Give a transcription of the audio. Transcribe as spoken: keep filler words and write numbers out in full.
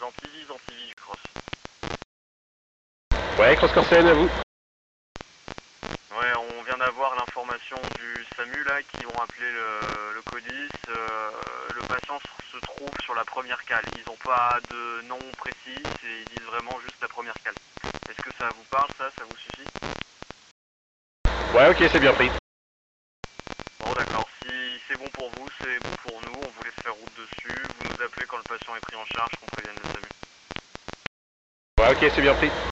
Antilles, Antilles, Cross. Ouais, Cross Corsen, à vous. Ouais, on vient d'avoir l'information du SAMU là qui ont appelé le, le CODIS. Euh, le patient se trouve sur la première cale. Ils n'ont pas de nom précis, et ils disent vraiment juste la première cale. Est-ce que ça vous parle, ça Ça vous suffit? Ouais, ok, c'est bien pris. Bon, d'accord. Si c'est bon pour vous, c'est bon pour nous. On vous laisse faire route dessus. Vous nous appelez quand le patient est pris en charge, qu'on prévienne le SAMU. Ouais, ok, c'est bien pris.